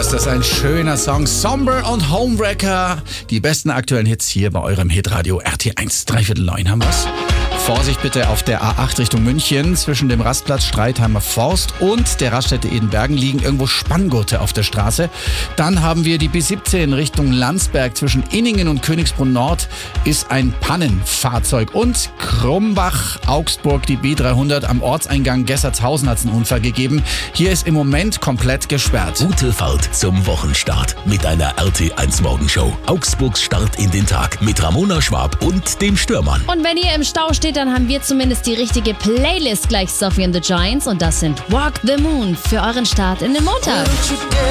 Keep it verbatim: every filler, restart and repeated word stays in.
ist das ein schöner Song. Somber und Homewrecker. Die besten aktuellen Hits hier bei eurem Hitradio R T eins. Dreiviertel neun haben wir's. Vorsicht bitte auf der A acht Richtung München. Zwischen dem Rastplatz Streitheimer Forst und der Raststätte Edenbergen liegen irgendwo Spanngurte auf der Straße. Dann haben wir die B siebzehn Richtung Landsberg. Zwischen Inningen und Königsbrunn Nord ist ein Pannenfahrzeug. Und Krumbach, Augsburg, die B dreihundert am Ortseingang Gessertshausen hat es einen Unfall gegeben. Hier ist im Moment komplett gesperrt. Gute Fahrt zum Wochenstart mit einer R T eins Morgenshow. Augsburgs Start in den Tag mit Ramona Schwab und dem Stürmann. Und wenn ihr im Stau steht, dann haben wir zumindest die richtige Playlist gleich. Sophie and the Giants und das sind Walk the Moon für euren Start in den Montag.